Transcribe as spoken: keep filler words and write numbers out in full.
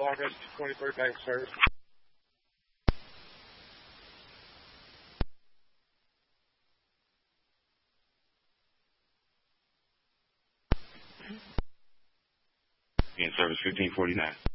Long Beach twenty-third Bank Service. In service fifteen forty-nine.